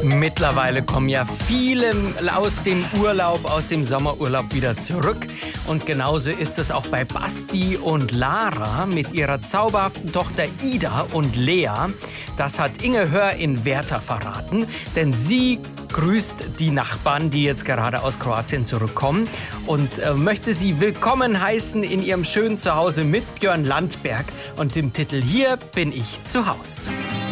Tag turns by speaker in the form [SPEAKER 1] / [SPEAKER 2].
[SPEAKER 1] Mittlerweile kommen ja viele aus dem Urlaub, aus dem Sommerurlaub wieder zurück. Und genauso ist es auch bei Basti und Lara mit ihrer zauberhaften Tochter Ida und Lea. Das hat Inge Hör in Werther verraten, denn sie grüßt die Nachbarn, die jetzt gerade aus Kroatien zurückkommen und möchte sie willkommen heißen in ihrem schönen Zuhause mit Björn Landberg und dem Titel Hier bin ich zu Haus.